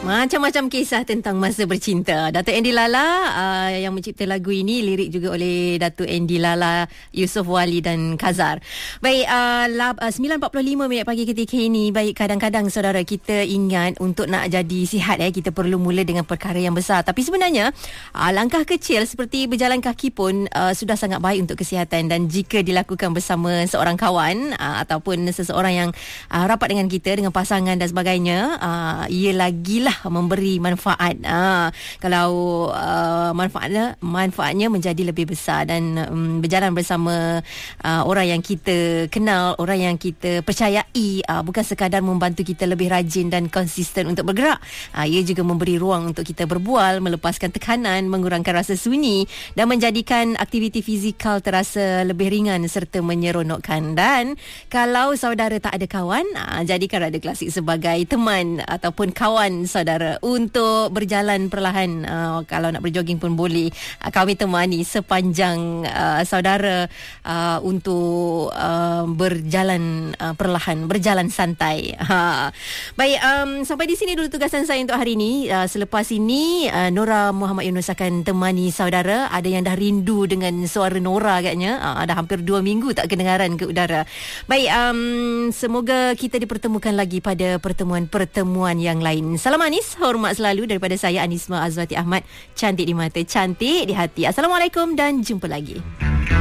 Macam-macam kisah tentang masa bercinta. Datuk Andy Lala yang mencipta lagu ini, lirik juga oleh Datuk Andy Lala, Yusof Wali dan Kazar. Baik, 9.45 minit pagi ketika ini. Baik, kadang-kadang saudara kita ingat untuk nak jadi sihat kita perlu mula dengan perkara yang besar. Tapi sebenarnya langkah kecil seperti berjalan kaki pun sudah sangat baik untuk kesihatan, dan jika dilakukan bersama seorang kawan ataupun seseorang yang rapat dengan kita, dengan pasangan dan sebagainya, ia lagilah memberi manfaat. Kalau manfaatnya menjadi lebih besar, dan berjalan bersama orang yang kita kenal, orang yang kita percayai, bukan sekadar membantu kita lebih rajin dan konsisten untuk bergerak, ia juga memberi ruang untuk kita berbual, melepaskan tekanan, mengurangkan rasa sunyi dan menjadikan aktiviti fizikal terasa lebih ringan serta menyeronokkan. Dan kalau saudara tak ada kawan, jadikan Rada Klasik sebagai teman ataupun kawan saudara untuk berjalan perlahan. Kalau nak berjoging pun boleh. Kami temani sepanjang saudara untuk berjalan perlahan, berjalan santai. Baik, sampai di sini dulu tugasan saya untuk hari ini. Selepas ini Nora Muhammad Yunus akan temani saudara. Ada yang dah rindu dengan suara Nora agaknya. Dah hampir 2 minggu tak kedengaran ke udara. Baik, semoga kita dipertemukan lagi pada pertemuan-pertemuan yang lain. Salam manis, hormat selalu daripada saya, Anisma Azwati Ahmad. Cantik di mata, cantik di hati. Assalamualaikum dan jumpa lagi.